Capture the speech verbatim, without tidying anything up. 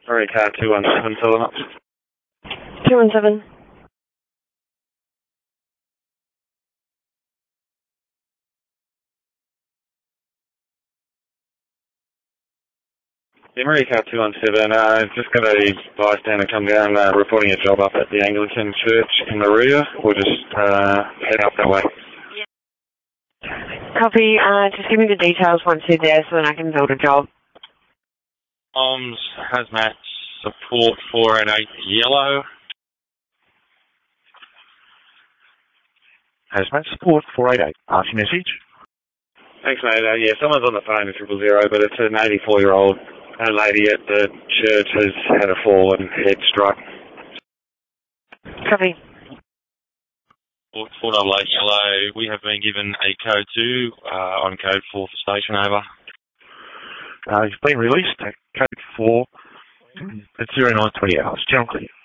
Marie car two one seven, filling up. two one seven. Yeah, Marie car two one seven, uh, just got a bystander come down, uh, reporting a job up at the Anglican Church in Maria. We'll just, uh, head up that way. Copy, uh, just give me the details once you're there so then I can build a job. Oms, Hazmat, support four eight eight, yellow. Hazmat, support four eight eight, pass your message. Thanks, mate. Uh, yeah, someone's on the phone at triple zero, but it's an eighty-four-year-old lady at the church has had a fall and head struck. Copy. four eight eight, yellow. We have been given a code two, uh, on code four for station, over. Uh, he's been released at code four at zero nine twenty hours. General clear.